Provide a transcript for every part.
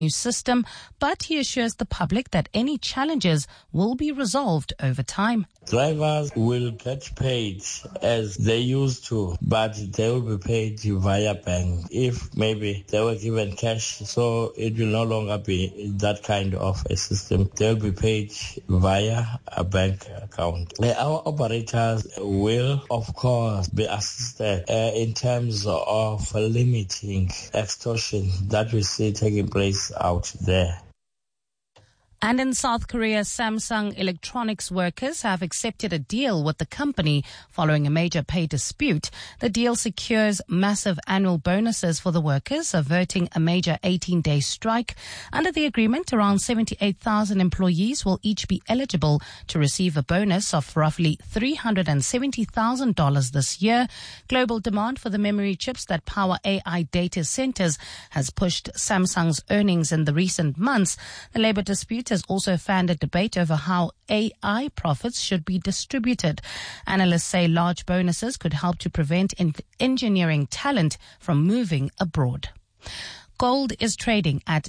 new system, but he assures the public that any challenges will be resolved over time. Drivers will get paid as they used to, but they will be paid via bank. If maybe they were given cash, so it will no longer be that kind of a system. They will be paid via a bank account. Our operators will, of course, be assisted in terms of limiting extortion that we see taking place out there. And in South Korea, Samsung Electronics workers have accepted a deal with the company following a major pay dispute. The deal secures massive annual bonuses for the workers, averting a major 18-day strike. Under the agreement, around 78,000 employees will each be eligible to receive a bonus of roughly $370,000 this year. Global demand for the memory chips that power AI data centers has pushed Samsung's earnings in the recent months. The labor dispute has also fanned a debate over how AI profits should be distributed. Analysts say large bonuses could help to prevent engineering talent from moving abroad. Gold is trading at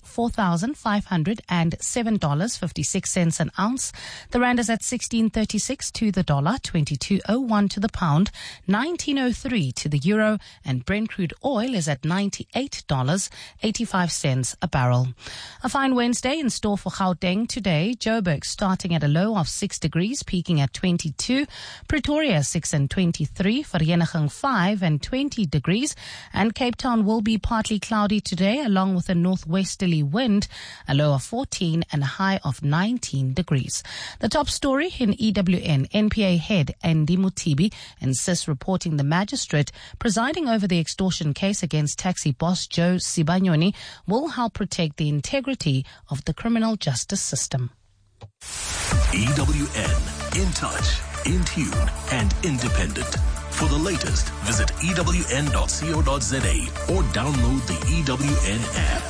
$4,507.56 an ounce. The rand is at 16.36 to the dollar, 22.01 to the pound, 19.03 to the euro, and Brent crude oil is at $98.85 a barrel. A fine Wednesday in store for Gauteng today. Joburg starting at a low of 6 degrees, peaking at 22. Pretoria 6 and 23. Vereeniging 5 and 20 degrees. And Cape Town will be partly cloudy today, along with a northwesterly wind, a low of 14 and a high of 19 degrees. The top story in EWN, NPA head Andy Mutibi insists reporting the magistrate presiding over the extortion case against taxi boss Joe Sibanyoni will help protect the integrity of the criminal justice system. EWN, in touch, in tune, and independent. For the latest, visit ewn.co.za or download the EWN app.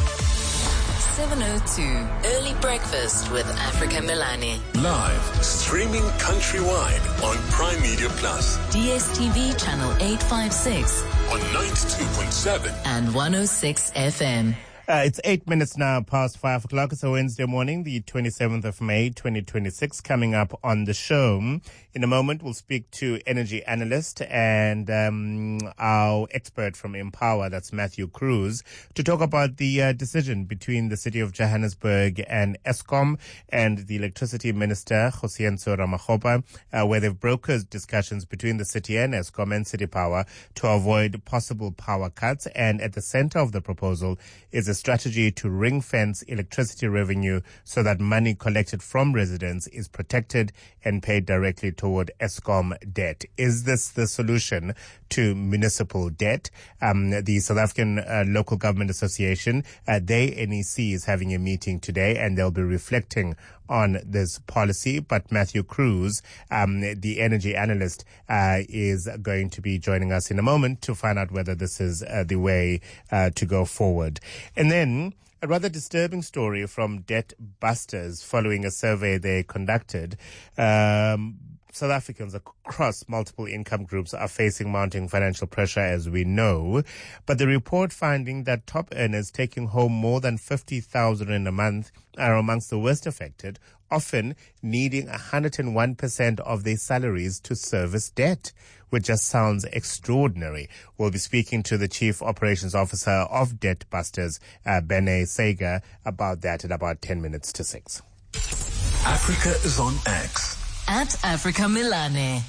7:02 Early Breakfast with Africa Milani. Live, streaming countrywide on Prime Media Plus. DSTV channel 856 on 92.7 and 106 FM. It's 8 minutes now past 5 o'clock. It's a Wednesday morning, the 27th of May, 2026. Coming up on the show, in a moment, we'll speak to energy analyst and our expert from Empower, that's Matthew Cruz, to talk about the decision between the city of Johannesburg and Eskom and the electricity minister, Kgosientsho Ramakgopa, where they've brokered discussions between the city and Eskom and City Power to avoid possible power cuts. And at the center of the proposal is a strategy to ring-fence electricity revenue so that money collected from residents is protected and paid directly toward Eskom debt. Is this the solution to municipal debt? The South African Local Government Association, NEC, is having a meeting today, and they'll be reflecting on this policy. But Matthew Cruz, the energy analyst, is going to be joining us in a moment to find out whether this is the way to go forward. And then a rather disturbing story from Debt Busters following a survey they conducted. South Africans across multiple income groups are facing mounting financial pressure, as we know. But the report finding that top earners taking home more than 50,000 in a month are amongst the worst affected, often needing 101% of their salaries to service debt, which just sounds extraordinary. We'll be speaking to the Chief Operations Officer of Debt Busters, Bene Sager, about that at about 10 minutes to 6. Africa is on X. At Africa Milani.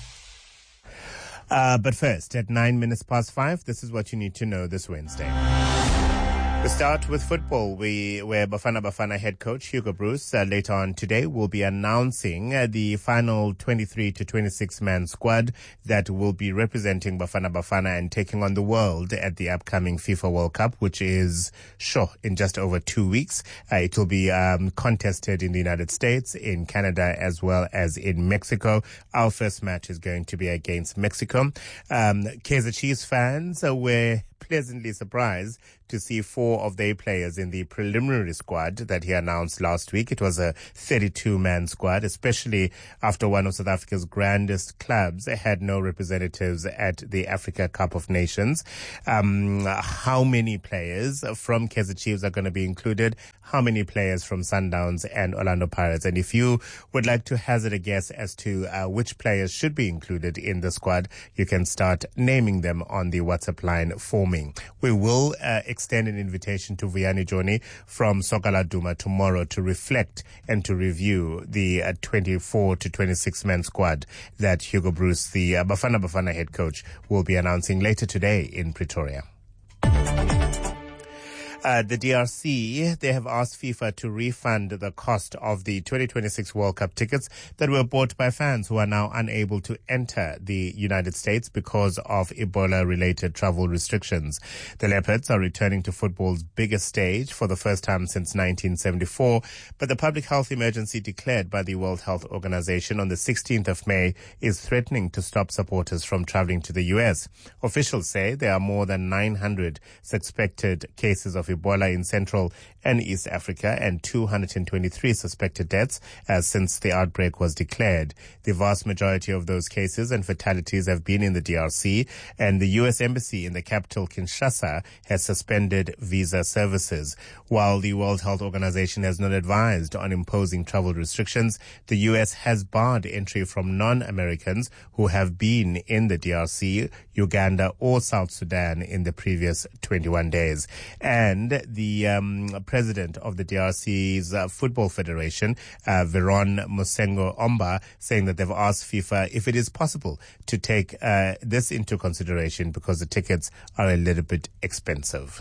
But first, at 9 minutes past 5, this is what you need to know this Wednesday. We start with football, where Bafana head coach Hugo Broos later on today will be announcing the final 23 to 26 man squad that will be representing Bafana and taking on the world at the upcoming FIFA World Cup, which is in just over 2 weeks. It will be contested in the United States, in Canada, as well as in Mexico. Our first match is going to be against Mexico. Kaizer Chiefs fans were pleasantly surprised to see 4 of their players in the preliminary squad that he announced last week. It was a 32-man squad, especially after one of South Africa's grandest clubs had no representatives at the Africa Cup of Nations. How many players from Kaizer Chiefs are going to be included? How many players from Sundowns and Orlando Pirates? And if you would like to hazard a guess as to which players should be included in the squad, you can start naming them on the WhatsApp line for me. We will extend an invitation to Vuyani Joni from Sokala Duma tomorrow to reflect and to review the 24 to 26-man squad that Hugo Broos, the Bafana Bafana head coach, will be announcing later today in Pretoria. The DRC, they have asked FIFA to refund the cost of the 2026 World Cup tickets that were bought by fans who are now unable to enter the United States because of Ebola-related travel restrictions. The Leopards are returning to football's biggest stage for the first time since 1974, but the public health emergency declared by the World Health Organization on the 16th of May is threatening to stop supporters from traveling to the U.S. Officials say there are more than 900 suspected cases of Ebola in Central and East Africa and 223 suspected deaths since the outbreak was declared. The vast majority of those cases and fatalities have been in the DRC, and the U.S. Embassy in the capital, Kinshasa, has suspended visa services. While the World Health Organization has not advised on imposing travel restrictions, the U.S. has barred entry from non-Americans who have been in the DRC, Uganda, or South Sudan in the previous 21 days. And the president of the DRC's Football Federation, Veron Mosengo Omba, saying that they've asked FIFA if it is possible to take this into consideration because the tickets are a little bit expensive.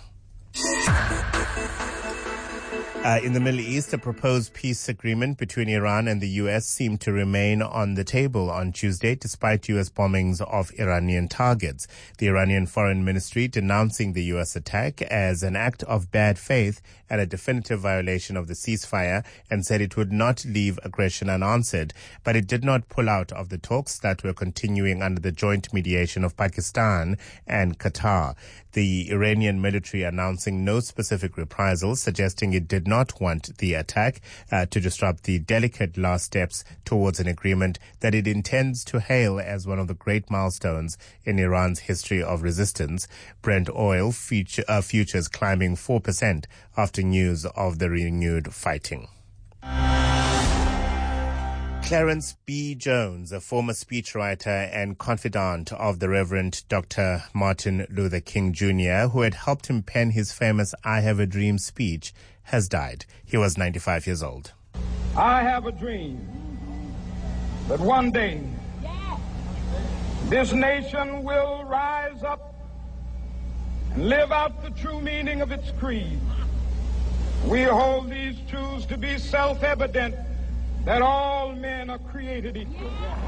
In the Middle East, a proposed peace agreement between Iran and the U.S. seemed to remain on the table on Tuesday, despite U.S. bombings of Iranian targets. The Iranian Foreign Ministry denouncing the U.S. attack as an act of bad faith and a definitive violation of the ceasefire, and said it would not leave aggression unanswered. But it did not pull out of the talks that were continuing under the joint mediation of Pakistan and Qatar. The Iranian military announcing no specific reprisals, suggesting it did not want the attack to disrupt the delicate last steps towards an agreement that it intends to hail as one of the great milestones in Iran's history of resistance. Brent oil futures climbing 4% after news of the renewed fighting. Clarence B. Jones, a former speechwriter and confidant of the Reverend Dr. Martin Luther King Jr., who had helped him pen his famous I Have a Dream speech, has died. He was 95 years old. I have a dream that one day this nation will rise up and live out the true meaning of its creed. We hold these truths to be self-evident, that all men are created equal.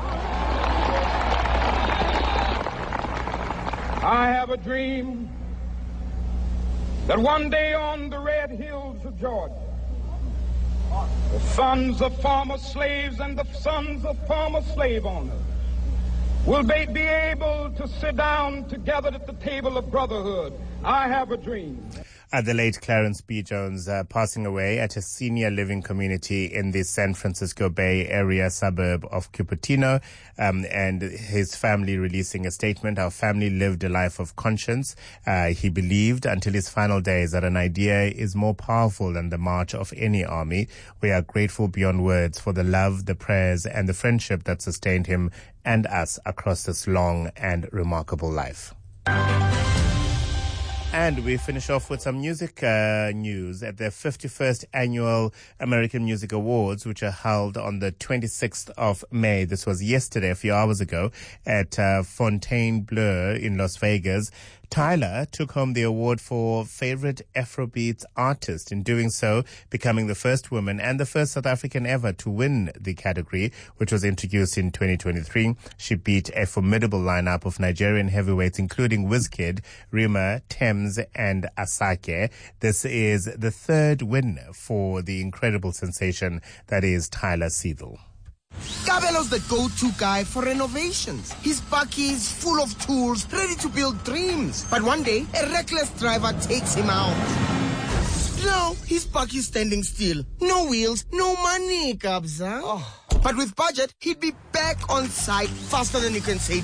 I have a dream that one day on the red hills of Georgia, the sons of former slaves and the sons of former slave owners will be able to sit down together at the table of brotherhood. I have a dream. The late Clarence B. Jones passing away at a senior living community in the San Francisco Bay Area suburb of Cupertino, and his family releasing a statement. Our family lived a life of conscience. He believed until his final days that an idea is more powerful than the march of any army. We are grateful beyond words for the love, the prayers, and the friendship that sustained him and us across this long and remarkable life. And we finish off with some music news at the 51st Annual American Music Awards, which are held on the 26th of May. This was yesterday, a few hours ago, at Fontainebleau in Las Vegas. Tyler took home the award for Favorite Afrobeats Artist, in doing so becoming the first woman and the first South African ever to win the category, which was introduced in 2023. She beat a formidable lineup of Nigerian heavyweights, including Wizkid, Rima, Thames, and Asake. This is the third win for the incredible sensation that is Tyler Seidel. Kabelo's the go-to guy for renovations. His bakkie is full of tools, ready to build dreams. But one day, a reckless driver takes him out. Now, his bakkie is standing still. No wheels, no money, Kabza. Oh. But with budget, he'd be back on site faster than you can say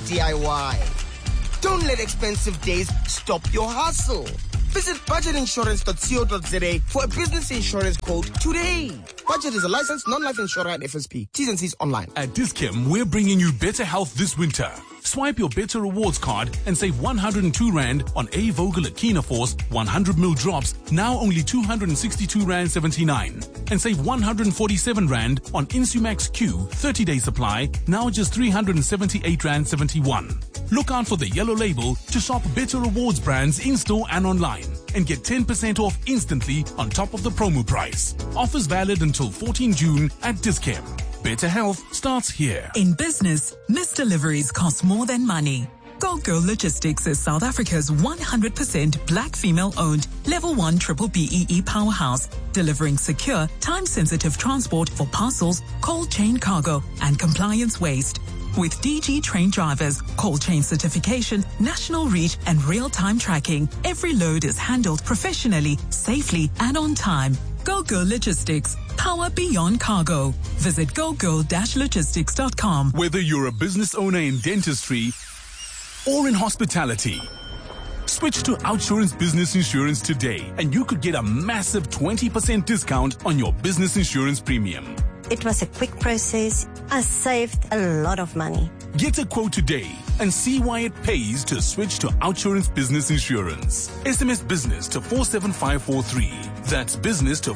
DIY. Don't let expensive days stop your hustle. Visit budgetinsurance.co.za for a business insurance quote today. Budget is a licensed non-life insurer and FSP. T's and C's online. At Dis-Chem, we're bringing you better health this winter. Swipe your Better Rewards card and save 102 Rand on A. Vogel Akina Force 100ml drops, now only 262 Rand 79. And save 147 Rand on Insumax Q 30-day supply, now just 378 Rand 71. Look out for the yellow label to shop Better Rewards brands in-store and online and get 10% off instantly on top of the promo price. Offers valid until 14 June at Dis-Chem. Better health starts here. In business, missed deliveries cost more than money. Go Girl Logistics is South Africa's 100% black female-owned Level 1 Triple BEE powerhouse, delivering secure, time-sensitive transport for parcels, cold chain cargo, and compliance waste. With DG trained drivers, cold chain certification, national reach, and real-time tracking, every load is handled professionally, safely, and on time. Go Girl Logistics. Power beyond cargo. Visit gogirl-logistics.com. Whether you're a business owner in dentistry or in hospitality, switch to Outsurance Business Insurance today and you could get a massive 20% discount on your business insurance premium. It was a quick process. I saved a lot of money. Get a quote today and see why it pays to switch to Outsurance Business Insurance. SMS business to 47543. That's business to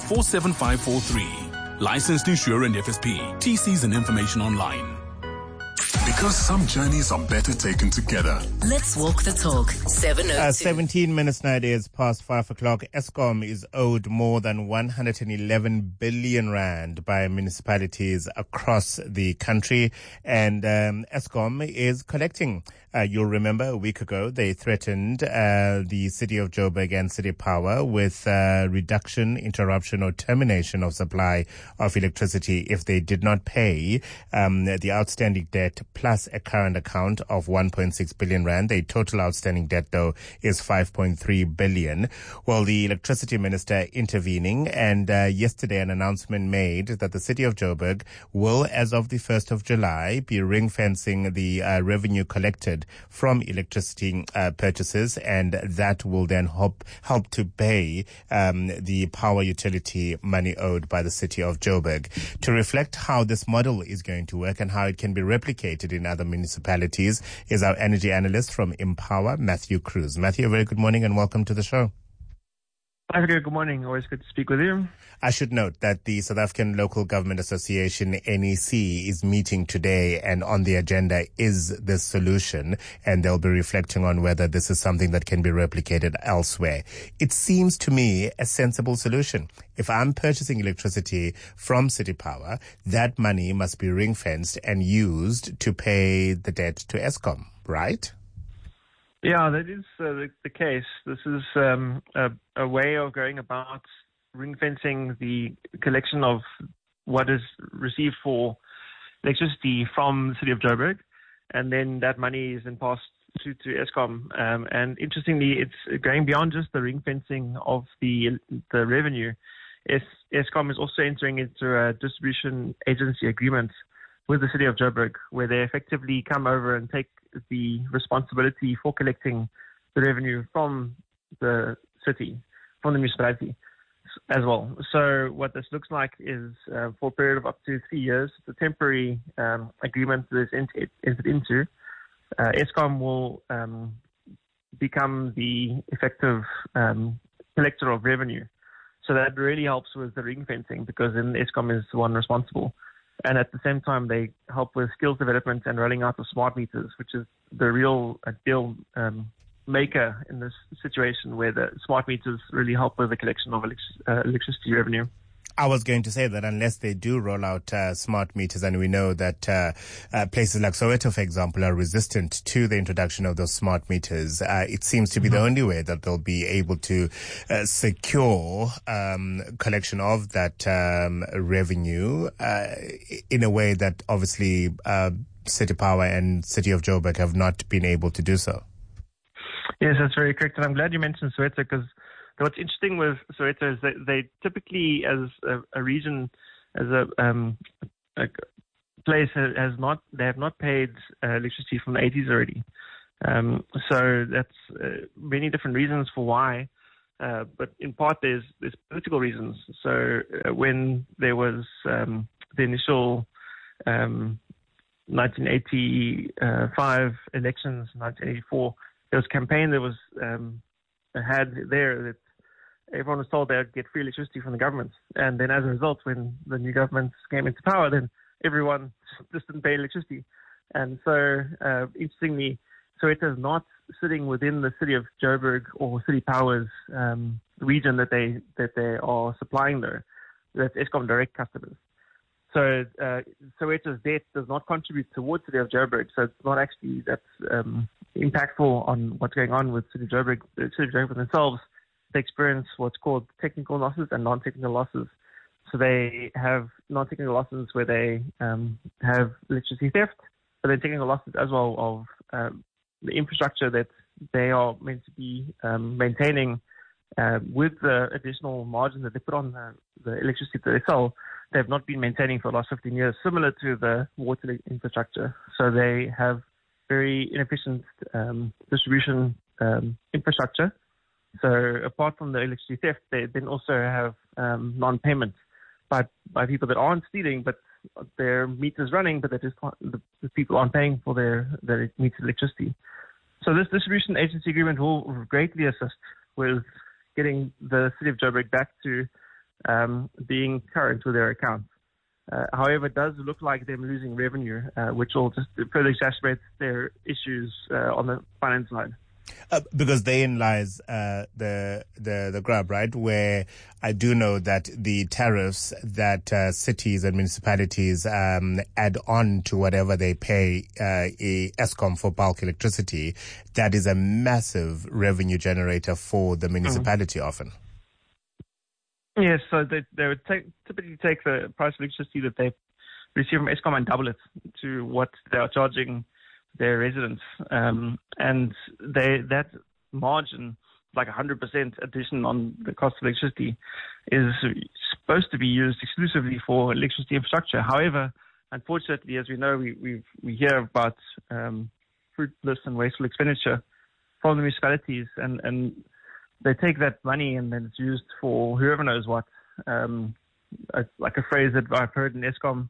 47543. Licensed insurer and FSP. TCs and information online. Because some journeys are better taken together. Let's walk the talk. 7:02. 17 minutes now, it is past 5 o'clock. Eskom is owed more than 111 billion rand by municipalities across the country. And Eskom is collecting. You'll remember a week ago, they threatened the city of Joburg and City Power with reduction, interruption, or termination of supply of electricity if they did not pay the outstanding debt plus a current account of 1.6 billion rand. The total outstanding debt, though, is 5.3 billion. Well, the electricity minister intervening, and yesterday an announcement made that the city of Joburg will, as of the 1st of July, be ring-fencing the revenue collected from electricity purchases, and that will then help to pay the power utility money owed by the city of Joburg. To reflect how this model is going to work and how it can be replicated in other municipalities is our energy analyst from Empower, Matthew Cruz. Matthew, a very good morning and welcome to the show. Hi, good morning. Always good to speak with you. I should note that the South African Local Government Association, NEC, is meeting today, and on the agenda is this solution, and they'll be reflecting on whether this is something that can be replicated elsewhere. It seems to me a sensible solution. If I'm purchasing electricity from City Power, that money must be ring-fenced and used to pay the debt to Eskom, right? Yeah, that is the case. This is a way of going about ring-fencing the collection of what is received for electricity from the city of Joburg, and then that money is then passed to Eskom. And interestingly, it's going beyond just the ring-fencing of the revenue. Eskom is also entering into a distribution agency agreement with the city of Joburg, where they effectively come over and take the responsibility for collecting the revenue from the city, from the municipality as well. So what this looks like is for a period of up to 3 years, it's a temporary agreement that is entered into. Eskom will become the effective collector of revenue. So that really helps with the ring fencing, because then Eskom is the one responsible. And at the same time, they help with skills development and rolling out of smart meters, which is the real deal maker in this situation, where the smart meters really help with the collection of electricity revenue. I was going to say that unless they do roll out smart meters, and we know that places like Soweto, for example, are resistant to the introduction of those smart meters, it seems to be the only way that they'll be able to secure collection of that revenue in a way that obviously City Power and City of Joburg have not been able to do so. Yes, that's very correct. And I'm glad you mentioned Soweto, because what's interesting with Soweto is that they typically, as a region, as a place, they have not paid electricity from the 80s already. So that's many different reasons for why. But in part, there's political reasons. So when there was the initial 1985 elections, 1984, there was a campaign that was had there that everyone was told they would get free electricity from the government. And then as a result, when the new government came into power, then everyone just didn't pay electricity. And so, interestingly, Soweto is not sitting within the City of Joburg or City Power's region that they are supplying there. That's Eskom direct customers. So Soweto's debt does not contribute towards City of Joburg, so it's not actually that's impactful on what's going on with City of Joburg. The City of Joburg themselves, they experience what's called technical losses and non-technical losses. So they have non-technical losses where they have electricity theft, but then technical losses as well of the infrastructure that they are meant to be maintaining with the additional margin that they put on the electricity that they sell. They have not been maintaining for the last 15 years, similar to the water infrastructure. So they have very inefficient distribution infrastructure. So apart from the electricity theft, they then also have non-payment by people that aren't stealing, but their meters running, but the people aren't paying for their metered electricity. So this distribution agency agreement will greatly assist with getting the City of Joburg back to being current with their accounts. However, it does look like them losing revenue, which will just further exacerbate their issues on the finance side. Because therein lies the grab, right? Where I do know that the tariffs that cities and municipalities add on to whatever they pay Eskom for bulk electricity, that is a massive revenue generator for the municipality often. Yes, so they would typically take the price of electricity that they receive from Eskom and double it to what they are charging their residents. And that margin, like 100% addition on the cost of electricity, is supposed to be used exclusively for electricity infrastructure. However, unfortunately, as we know, we hear about fruitless and wasteful expenditure from the municipalities, and they take that money and then it's used for whoever knows what. Like a phrase that I've heard in Eskom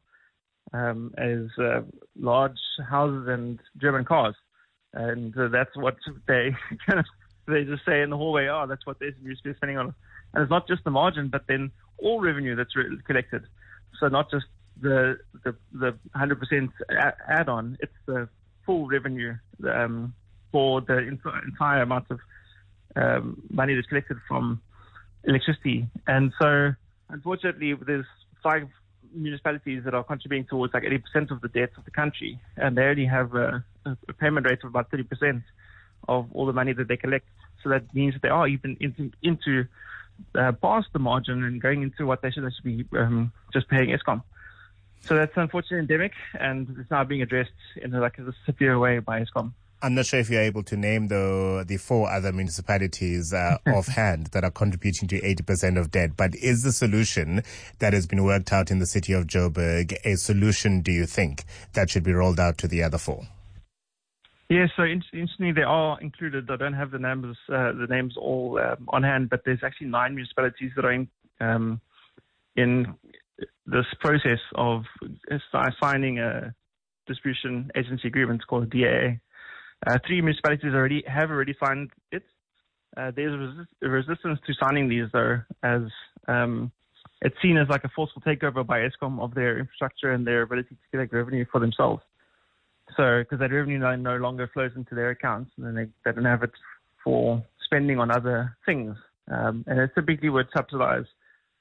is large houses and German cars. And that's what they just say in the hallway, that's what they're used to spending on. And it's not just the margin, but then all revenue that's collected. So not just the 100% add-on, it's the full revenue for the entire amount of money that's collected from electricity. And so, unfortunately, there's 5 municipalities that are contributing towards like 80% of the debt of the country, and they only have a payment rate of about 30% of all the money that they collect. So that means that they are even into past the margin and going into what they should actually be just paying Eskom. So that's unfortunately endemic, and it's now being addressed in a severe way by Eskom. I'm not sure if you're able to name the 4 other municipalities offhand that are contributing to 80% of debt, but is the solution that has been worked out in the City of Joburg a solution, do you think, that should be rolled out to the other 4? Yes, so interestingly, they are included. I don't have the names all on hand, but there's actually 9 municipalities that are in this process of signing a distribution agency agreement called a DAA. 3 municipalities have already signed it. There's resistance to signing these, though, as it's seen as like a forceful takeover by Eskom of their infrastructure and their ability to collect revenue for themselves. So, because that revenue no longer flows into their accounts, and then they don't have it for spending on other things. And it typically would subsidize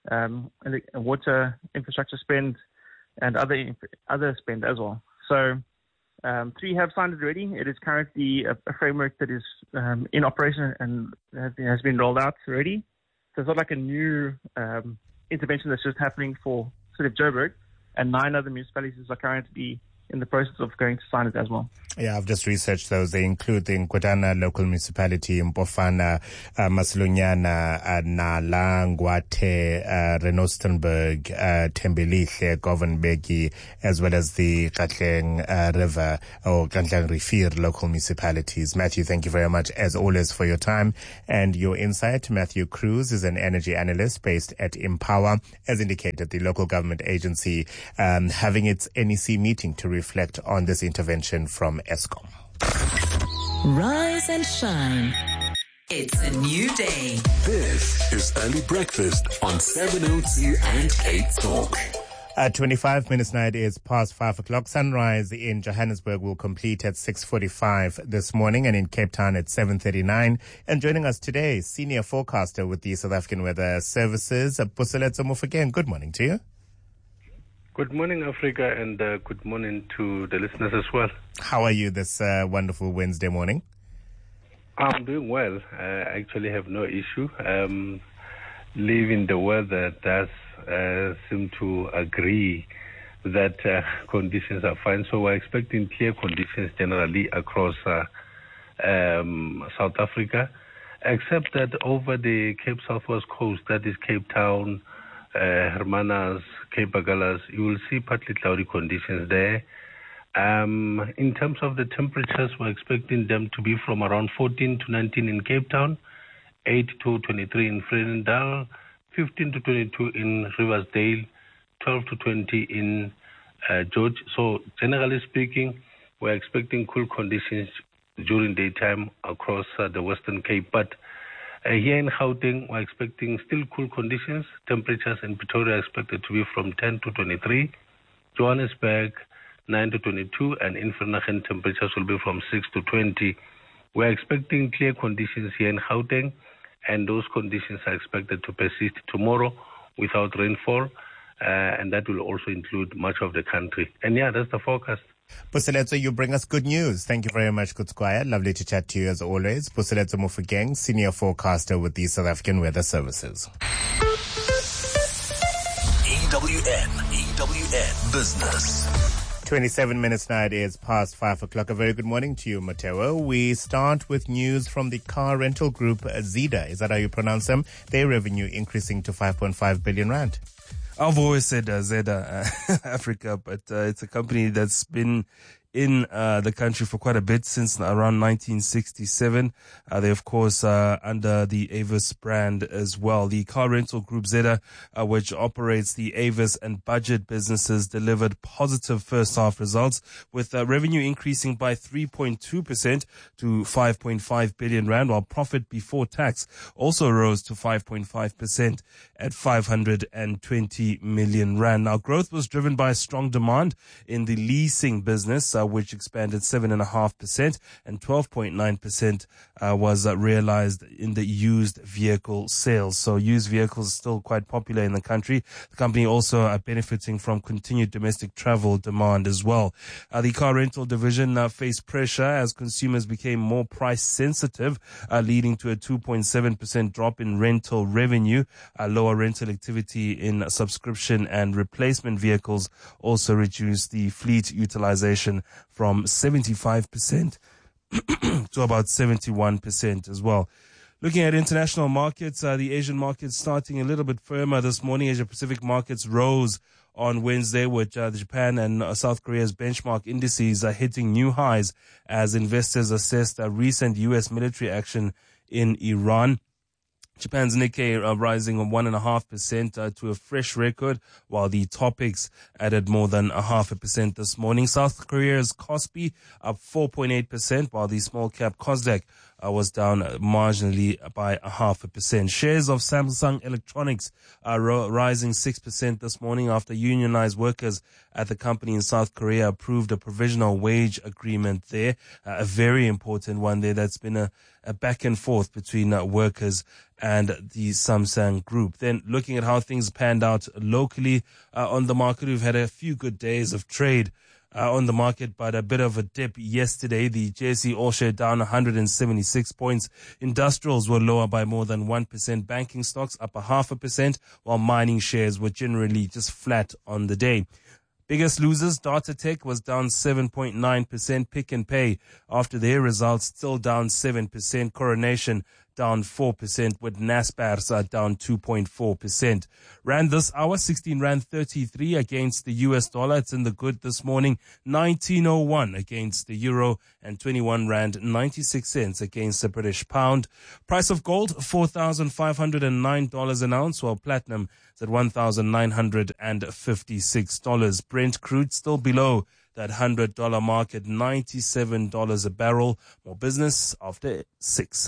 water infrastructure spend, and other spend as well. So 3 have signed it already. It is currently a framework that is in operation and has been rolled out already. So it's not like a new intervention that's just happening for City of Joburg, and 9 other municipalities are currently in the process of going to sign it as well. Yeah, I've just researched those. They include the Nkodana local municipality, Mpofana, Masilonyana, Nala, Ngwate, Renostenburg, Tembelihle, Govenbeki, as well as the Katleng River or Katleng Rifir local municipalities. Matthew, thank you very much as always for your time and your insight. Matthew Cruz is an energy analyst based at Empower. As indicated, the local government agency having its NEC meeting to reflect on this intervention from Eskom. Rise and shine. It's a new day. This is Early Breakfast on 702 and Cape Talk. 25 minutes now, it is past 5 o'clock. Sunrise in Johannesburg will complete at 6:45 this morning, and in Cape Town at 7:39. And joining us today, senior forecaster with the South African Weather Services, Puseletso Mofokeng. Good morning to you. Good morning, Africa, and good morning to the listeners as well. How are you this wonderful Wednesday morning? I'm doing well. I actually have no issue. Leaving the weather does seem to agree that conditions are fine. So we're expecting clear conditions generally across South Africa, except that over the Cape Southwest coast, that is Cape Town, Hermanus, Cape Agalas, you will see partly cloudy conditions there. In terms of the temperatures, we're expecting them to be from around 14 to 19 in Cape Town, 8 to 23 in Vredendal, 15 to 22 in Riversdale, 12 to 20 in George. So generally speaking, we're expecting cool conditions during daytime across the Western Cape. But here in Gauteng, we're expecting still cool conditions. Temperatures in Pretoria are expected to be from 10 to 23. Johannesburg, 9 to 22. And in Vereeniging, temperatures will be from 6 to 20. We're expecting clear conditions here in Gauteng, and those conditions are expected to persist tomorrow without rainfall. And that will also include much of the country. And yeah, that's the forecast. Puseletso, you bring us good news. Thank you very much, good squire. Lovely to chat to you as always. Puseletso Mofokeng, senior forecaster with the South African Weather Services. EWN Business. 27 minutes now, it is past 5 o'clock. A very good morning to you, Mateo. We start with news from the car rental group Zeda. Is that how you pronounce them? Their revenue increasing to 5.5 billion rand. I've always said Zeda Africa, but it's a company that's been in the country for quite a bit, since around 1967. They, of course, under the Avis brand as well. The car rental group Zeda, which operates the Avis and Budget businesses, delivered positive first half results, with revenue increasing by 3.2% to 5.5 billion rand, while profit before tax also rose to 5.5% at 520 million rand. Now, growth was driven by strong demand in the leasing business, which expanded 7.5%, and 12.9% was realized in the used vehicle sales. So used vehicles are still quite popular in the country. The company also benefiting from continued domestic travel demand as well. The car rental division faced pressure as consumers became more price sensitive, leading to a 2.7% drop in rental revenue. Lower rental activity in subscription and replacement vehicles also reduced the fleet utilization from 75% to about 71% as well. Looking at international markets, the Asian markets starting a little bit firmer this morning. Asia Pacific markets rose on Wednesday, with Japan and South Korea's benchmark indices hitting new highs as investors assessed recent U.S. military action in Iran. Japan's Nikkei rising 1.5% to a fresh record, while the Topix added more than 0.5% this morning. South Korea's Kospi up 4.8%, while the small cap Kosdaq was down marginally by 0.5%. Shares of Samsung Electronics are rising 6% this morning after unionized workers at the company in South Korea approved a provisional wage agreement there, a very important one there. That's been a back and forth between workers and the Samsung group. Then looking at how things panned out locally on the market, we've had a few good days of trade on the market, but a bit of a dip yesterday. The JSE All-Share down 176 points. Industrials were lower by more than 1%. Banking stocks up 0.5%, while mining shares were generally just flat on the day. Biggest losers, Data Tech was down 7.9%. Pick n Pay, after their results, still down 7%. Coronation down 4%, with Naspers down 2.4%. Rand this hour, 16 Rand 33 against the US dollar. It's in the good this morning. 19.01 against the euro, and 21 Rand 96 cents against the British pound. Price of gold, $4,509 an ounce, while platinum is at $1,956. Brent crude still below that $100 mark at $97 a barrel. More business after 6.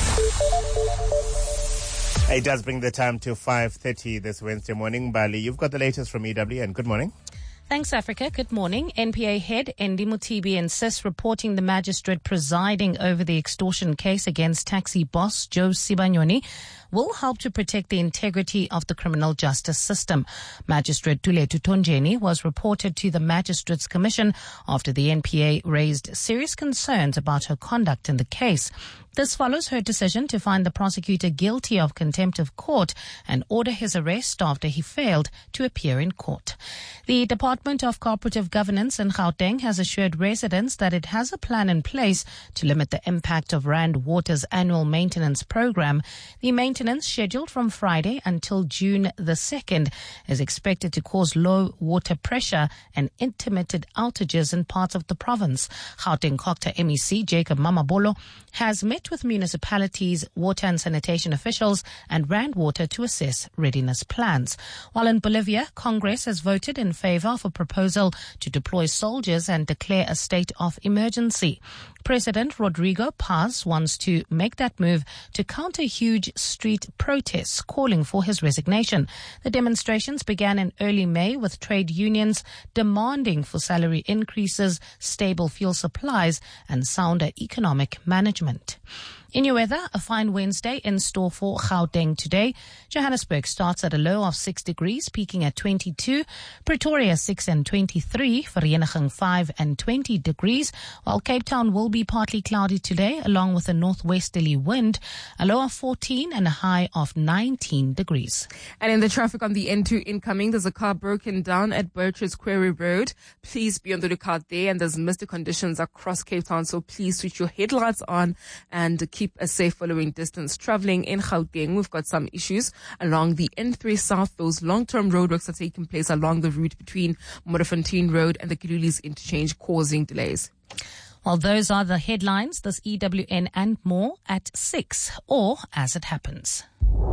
It does bring the time to 5:30 this Wednesday morning. Bali, you've got the latest from EWN. Good morning. Thanks, Africa. Good morning. NPA head Endi Mutibi insists reporting the magistrate presiding over the extortion case against taxi boss Joe Sibanyoni will help to protect the integrity of the criminal justice system. Magistrate Tuletu Tonjeni was reported to the Magistrates Commission after the NPA raised serious concerns about her conduct in the case. This follows her decision to find the prosecutor guilty of contempt of court and order his arrest after he failed to appear in court. The Department of Cooperative Governance in Gauteng has assured residents that it has a plan in place to limit the impact of Rand Water's annual maintenance program. The maintenance, scheduled from Friday until June the 2nd, is expected to cause low water pressure and intermittent outages in parts of the province. Gauteng Cocta MEC Jacob Mamabolo has met with municipalities, water and sanitation officials and Rand Water to assess readiness plans. While in Bolivia, Congress has voted in favor of a proposal to deploy soldiers and declare a state of emergency. President Rodrigo Paz wants to make that move to counter huge street protests calling for his resignation. The demonstrations began in early May with trade unions demanding for salary increases, stable fuel supplies and sounder economic management. In your weather, a fine Wednesday in store for Gauteng today. Johannesburg starts at a low of 6 degrees, peaking at 22. Pretoria 6 and 23. Vereeniging 5 and 20 degrees. While Cape Town will be partly cloudy today, along with a northwesterly wind. A low of 14 and a high of 19 degrees. And in the traffic on the N2 incoming, there's a car broken down at Birch's Quarry Road. Please be on the lookout there. And there's misty conditions across Cape Town, so please switch your headlights on and keep a safe following distance. Traveling in Gauteng, we've got some issues along the N3 South. Those long-term roadworks are taking place along the route between Modderfontein Road and the Kilulis interchange, causing delays. Well, those are the headlines. This EWN and more at 6, or as it happens.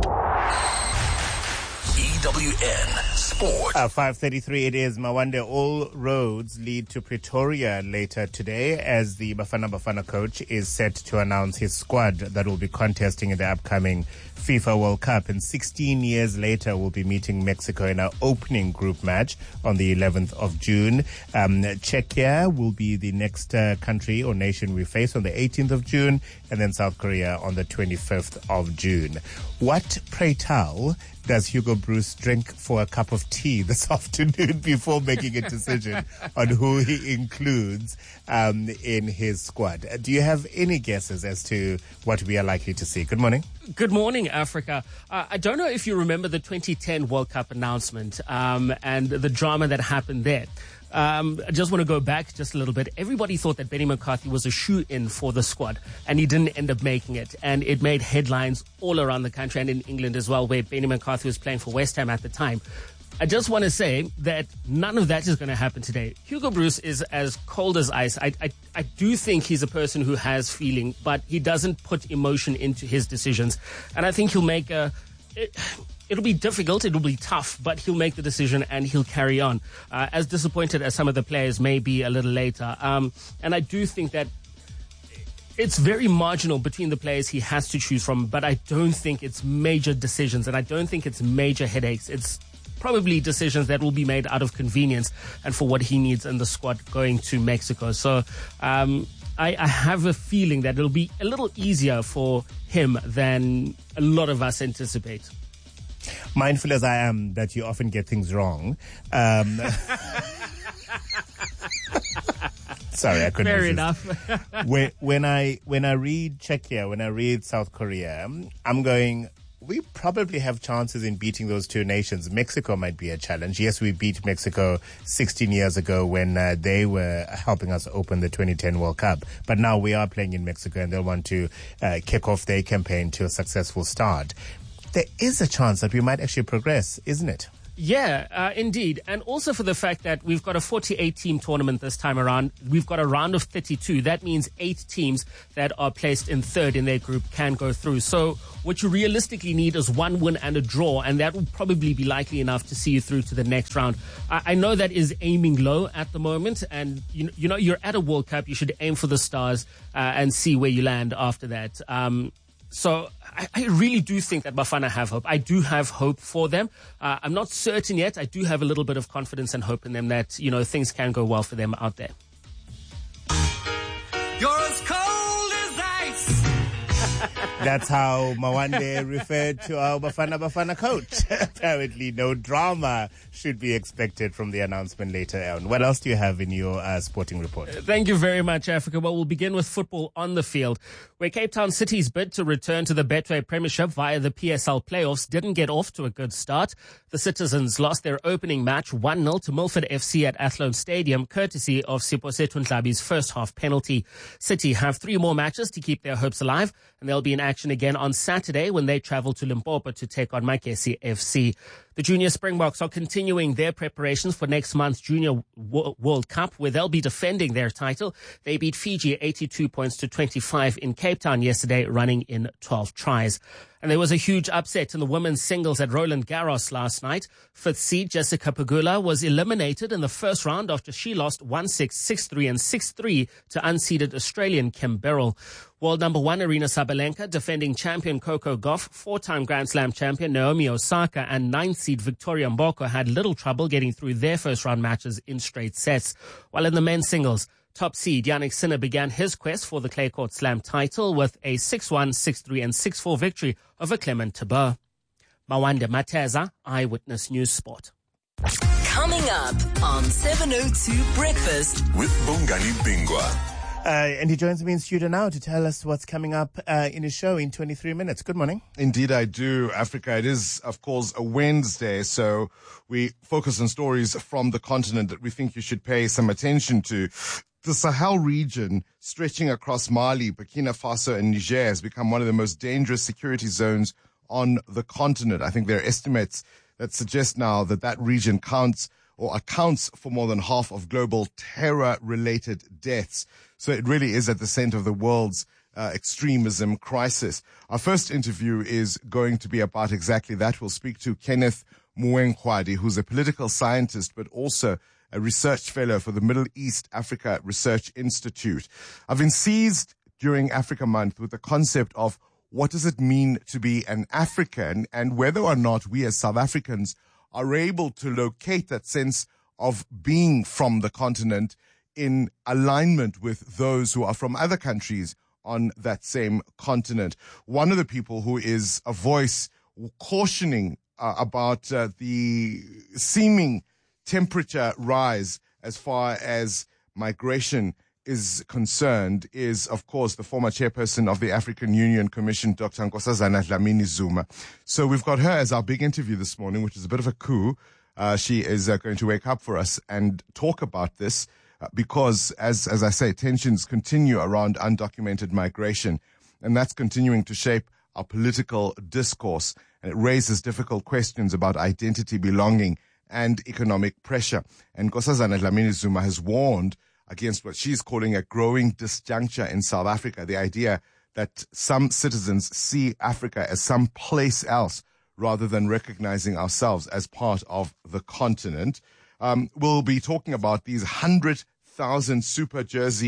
EWN Sport. 5:33 it is. Mawande, all roads lead to Pretoria later today as the Bafana coach is set to announce his squad that will be contesting in the upcoming FIFA World Cup. And 16 years later, we'll be meeting Mexico in our opening group match on the 11th of June. Czechia will be the next country or nation we face on the 18th of June, and then South Korea on the 25th of June. What, pray tell, does Hugo Bruce drink for a cup of tea this afternoon before making a decision on who he includes in his squad? Do you have any guesses as to what we are likely to see? Good morning. Good morning, Africa. I don't know if you remember the 2010 World Cup announcement and the drama that happened there. I just want to go back just a little bit. Everybody thought that Benny McCarthy was a shoe-in for the squad, and he didn't end up making it. And it made headlines all around the country and in England as well, where Benny McCarthy was playing for West Ham at the time. I just want to say that none of that is going to happen today. Hugo Bruce is as cold as ice. I do think he's a person who has feeling, but he doesn't put emotion into his decisions. And I think he'll make it'll be difficult, it'll be tough, but he'll make the decision and he'll carry on. As disappointed as some of the players may be a little later. And I do think that It's very marginal between the players he has to choose from, but I don't think it's major decisions, and I don't think it's major headaches. It's probably decisions that will be made out of convenience and for what he needs in the squad going to Mexico. So I have a feeling that it'll be a little easier for him than a lot of us anticipate. Mindful as I am that you often get things wrong. Sorry, I couldn't resist. Fair enough. when I read Czechia, when I read South Korea, I'm going, we probably have chances in beating those two nations. Mexico might be a challenge. Yes, we beat Mexico 16 years ago when they were helping us open the 2010 World Cup. But now we are playing in Mexico and they'll want to kick off their campaign to a successful start. There is a chance that we might actually progress, isn't it? Yeah, indeed. And also for the fact that we've got a 48-team tournament this time around. We've got a round of 32. That means 8 teams that are placed in third in their group can go through. So what you realistically need is 1 win and a draw, and that will probably be likely enough to see you through to the next round. I know that is aiming low at the moment, and you know you're at a World Cup. You should aim for the stars and see where you land after that. So I really do think that Bafana have hope. I do have hope for them. I'm not certain yet. I do have a little bit of confidence and hope in them that, you know, things can go well for them out there. You're as cold as ice. That's how Mawande referred to our Bafana coach. Apparently no drama should be expected from the announcement later on. What else do you have in your sporting report? Thank you very much, Africa. Well, we'll begin with football on the field, where Cape Town City's bid to return to the Betway Premiership via the PSL playoffs didn't get off to a good start. The Citizens lost their opening match 1-0 to Milford FC at Athlone Stadium, courtesy of Siposethu Ntlabi's first half penalty. City have 3 more matches to keep their hopes alive, and they'll be in action again on Saturday when they travel to Limpopo to take on Makesi FC. The Junior Springboks are continuing their preparations for next month's Junior World Cup, where they'll be defending their title. They beat Fiji 82 points to 25 in Cape Town yesterday, running in 12 tries. And there was a huge upset in the women's singles at Roland Garros last night. 5th seed Jessica Pegula was eliminated in the first round after she lost 1-6, 6-3 and 6-3 to unseeded Australian Kim Birrell. World number 1 Aryna Sabalenka, defending champion Coco Gauff, 4-time Grand Slam champion Naomi Osaka and 9th seed Victoria Mboko had little trouble getting through their first round matches in straight sets. While in the men's singles, top seed Yannick Sinner began his quest for the Clay Court Slam title with a 6-1, 6-3 and 6-4 victory over Clement Tabur. Mawande Mateza, Eyewitness News Sport. Coming up on 702 Breakfast with Bongani Bingwa. And he joins me in studio now to tell us what's coming up in his show in 23 minutes. Good morning. Indeed, I do, Africa. It is, of course, a Wednesday, so we focus on stories from the continent that we think you should pay some attention to. The Sahel region, stretching across Mali, Burkina Faso, and Niger, has become one of the most dangerous security zones on the continent. I think there are estimates that suggest now that that region accounts for more than half of global terror-related deaths. So it really is at the center of the world's extremism crisis. Our first interview is going to be about exactly that. We'll speak to Kenneth Muwenkwadi, who's a political scientist, but also a research fellow for the Middle East Africa Research Institute. I've been seized during Africa Month with the concept of what does it mean to be an African, and whether or not we as South Africans are able to locate that sense of being from the continent in alignment with those who are from other countries on that same continent. One of the people who is a voice cautioning about the seeming temperature rise as far as migration is concerned is, of course, the former chairperson of the African Union Commission, Dr. Nkosazana Dlamini-Zuma. So we've got her as our big interview this morning, which is a bit of a coup. She is going to wake up for us and talk about this because, as I say, tensions continue around undocumented migration, and that's continuing to shape our political discourse, and it raises difficult questions about identity, belonging, and economic pressure. And Nkosazana Dlamini-Zuma has warned against what she's calling a growing disjuncture in South Africa, the idea that some citizens see Africa as some place else rather than recognizing ourselves as part of the continent. We'll be talking about these 100,000 super jersey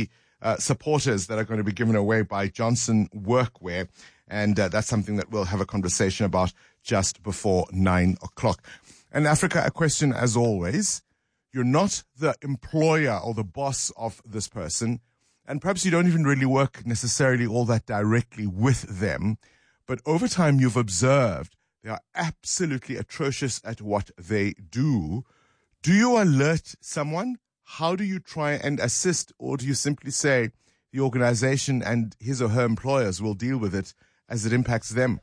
supporters that are going to be given away by Johnson Workwear. And that's something that we'll have a conversation about just before 9 o'clock. And Africa, a question as always. You're not the employer or the boss of this person, and perhaps you don't even really work necessarily all that directly with them. But over time, you've observed they are absolutely atrocious at what they do. Do you alert someone? How do you try and assist? Or do you simply say the organization and his or her employers will deal with it as it impacts them?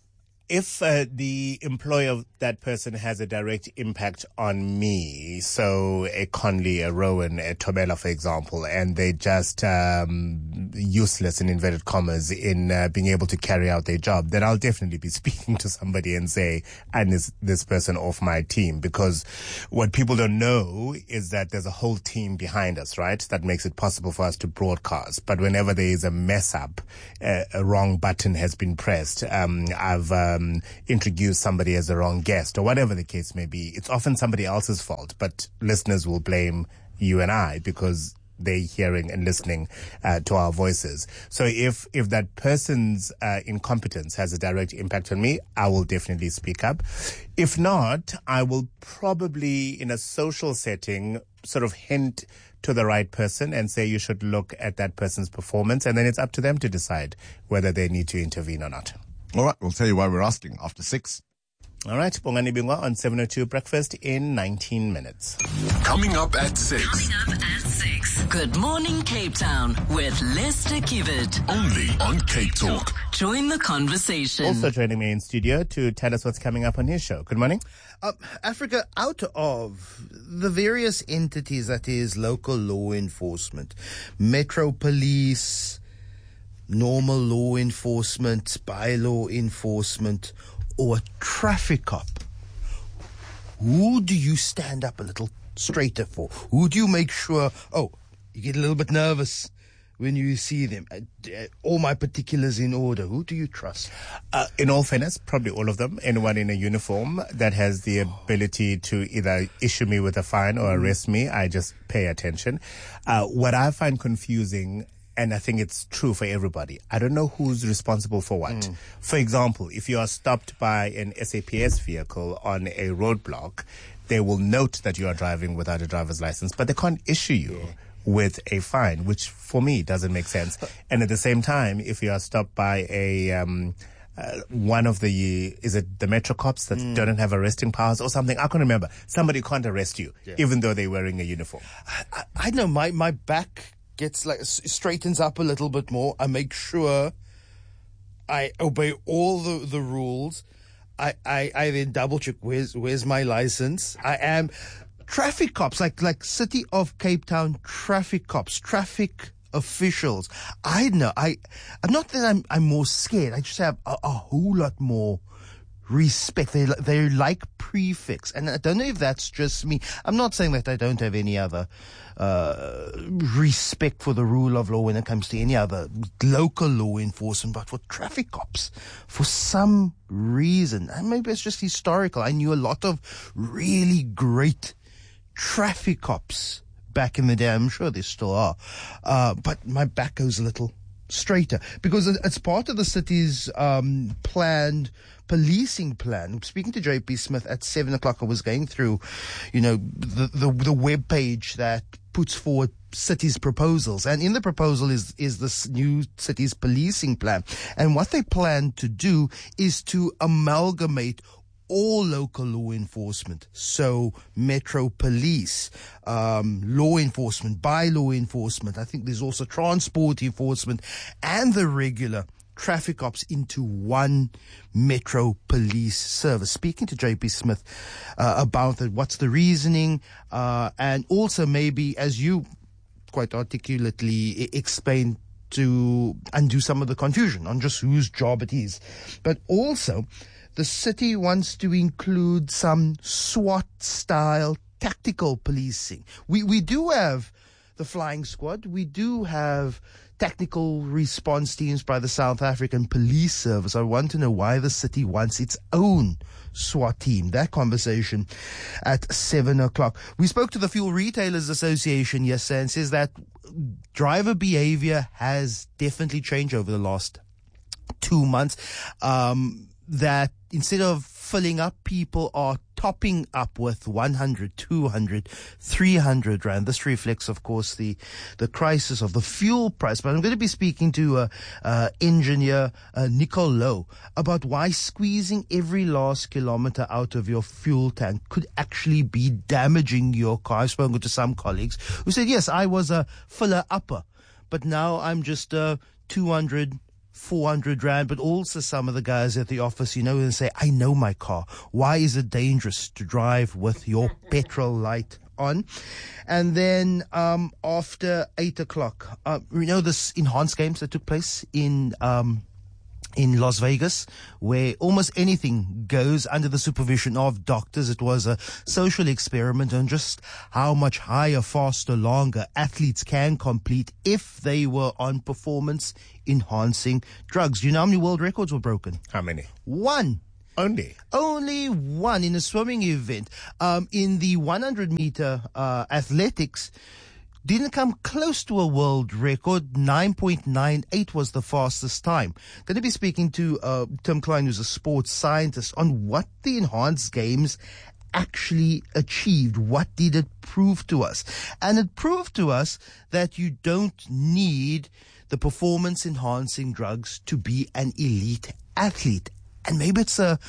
If the employer of that person has a direct impact on me, so a Conley, a Rowan, a Tobela, for example, and they're just useless, in inverted commas, in being able to carry out their job, then I'll definitely be speaking to somebody and say, and is this person off my team? Because what people don't know is that there's a whole team behind us, right? That makes it possible for us to broadcast. But whenever there is a mess up, a wrong button has been pressed, I've introduce somebody as the wrong guest or whatever the case may be, it's often somebody else's fault, but listeners will blame you and I because they're hearing and listening to our voices. So if that person's incompetence has a direct impact on me, I will definitely speak up. If not, I will probably, in a social setting, sort of hint to the right person and say you should look at that person's performance, and then it's up to them to decide whether they need to intervene or not. All right, we'll tell you why we're asking after 6. All right, Bongani Bingwa on 702 Breakfast in 19 minutes. Coming up at 6. Good morning, Cape Town with Lester Kivet. Only on Cape Talk. Join the conversation. Also joining me in studio to tell us what's coming up on his show. Good morning. Africa, out of the various entities that is local law enforcement, Metro Police, normal law enforcement, by-law enforcement, or a traffic cop, who do you stand up a little straighter for? Who do you make sure, you get a little bit nervous when you see them? All my particulars in order. Who do you trust? In all fairness, probably all of them. Anyone in a uniform that has the ability to either issue me with a fine or arrest me, I just pay attention. What I find confusing, and I think it's true for everybody, I don't know who's responsible for what. For example, if you are stopped by an SAPS vehicle on a roadblock, they will note that you are driving without a driver's license, but they can't issue you with a fine, which for me doesn't make sense. And at the same time, if you are stopped by a one of the, is it the Metro cops that don't have arresting powers or something? I can't remember. Somebody can't arrest you, even though they're wearing a uniform. I know my back gets straightens up a little bit more. I make sure I obey all the rules. I then double check where's my license. I am traffic cops, like City of Cape Town traffic cops, traffic officials. I know I'm not that I'm more scared. I just have a whole lot more respect. They like prefix, and I don't know if that's just me. I'm not saying that I don't have any other respect for the rule of law when it comes to any other local law enforcement, but for traffic cops, for some reason, and maybe it's just historical, I knew a lot of really great traffic cops back in the day. I'm sure there still are, but my back goes a little straighter because it's part of the city's planned policing plan. Speaking to JP Smith at 7 o'clock, I was going through, the web page that puts forward city's proposals, and in the proposal is this new city's policing plan. And what they plan to do is to amalgamate all local law enforcement, so Metro Police, law enforcement, by-law enforcement. I think there's also transport enforcement and the regular traffic ops into one Metro Police service. Speaking to JP Smith about that, what's the reasoning, and also maybe, as you quite articulately explained, to undo some of the confusion on just whose job it is. But also, the city wants to include some SWAT-style tactical policing. We do have the flying squad. We do have technical response teams by the South African Police Service. I want to know why the city wants its own SWAT team. That conversation at 7 o'clock. We spoke to the Fuel Retailers Association yesterday and says that driver behavior has definitely changed over the last 2 months. That instead of filling up, people are topping up with 100, 200, 300 rand. This reflects, of course, the crisis of the fuel price. But I'm going to be speaking to engineer Nicole Lowe about why squeezing every last kilometer out of your fuel tank could actually be damaging your car. I've spoken to some colleagues who said, yes, I was a filler upper, but now I'm just 200, 400 rand, but also some of the guys at the office, and say, I know my car. Why is it dangerous to drive with your petrol light on? And then after 8 o'clock, this enhanced games that took place in Las Vegas, where almost anything goes under the supervision of doctors. It was a social experiment on just how much higher, faster, longer athletes can complete if they were on performance-enhancing drugs. Do you know how many world records were broken? How many? One. Only one in a swimming event. In the 100-meter athletics, didn't come close to a world record. 9.98 was the fastest time. Going to be speaking to Tim Klein, who's a sports scientist, on what the enhanced games actually achieved. What did it prove to us? And it proved to us that you don't need the performance-enhancing drugs to be an elite athlete. And maybe it's the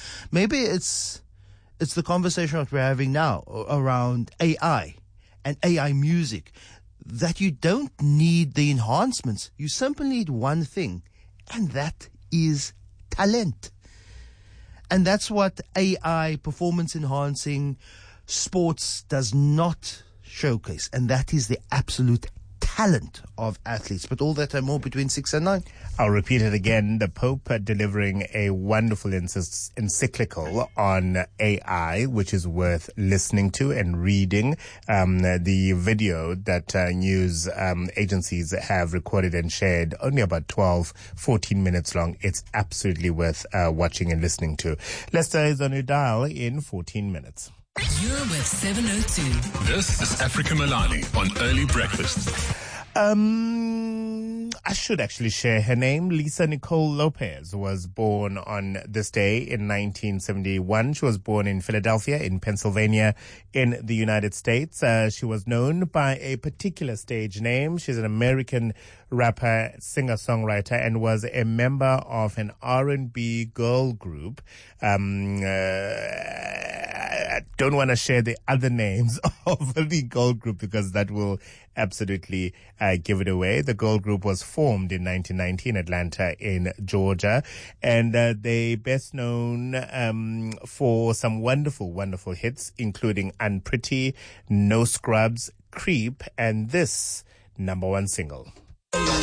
conversation that we're having now around AI and AI music, that you don't need the enhancements. You simply need one thing, and that is talent. And that's what AI, performance-enhancing sports, does not showcase, and that is the absolute talent of athletes. But all that and more between 6 and 9. I'll repeat it again. The Pope delivering a wonderful encyclical on AI, which is worth listening to and reading. The video that news agencies have recorded and shared, only about 12, 14 minutes long. It's absolutely worth watching and listening to. Lester is on your dial in 14 minutes. You're with 702. This is Africa Milani on Early Breakfast. I should actually share her name. Lisa Nicole Lopez was born on this day in 1971. She was born in Philadelphia, in Pennsylvania, in the United States. She was known by a particular stage name. She's an American rapper, singer-songwriter, and was a member of an R&B girl group. I don't want to share the other names of the girl group because that will absolutely give it away. The girl group was formed in 1990 in Atlanta, in Georgia, and they best known for some wonderful, wonderful hits, including Unpretty, No Scrubs, Creep, and this #1 single.